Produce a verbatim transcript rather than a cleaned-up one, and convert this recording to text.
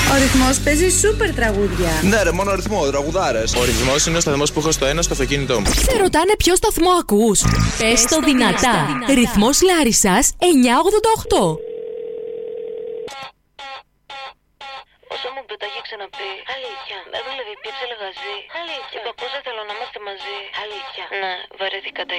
Ο ρυθμός παίζει σούπερ τραγούδια. Ναι, ρε, μόνο ρυθμό, τραγουδάρες. Ο ρυθμός είναι ο σταθμός που έχω στο ένα στο αυτοκίνητό μου. Σε ρωτάνε ποιο σταθμό ακούς. Πες το δυνατά. Ρυθμός Λάρισσας εννιακόσια ογδόντα οκτώ. Όσο μου το έχει ξαναπεί. Αλήθεια. Δεν δουλεύει, πίεψε λεγαζί. Αλήθεια. Και το πώς δεν θέλω να είμαστε μαζί. Αλήθεια. Ναι, βαρέθηκα τα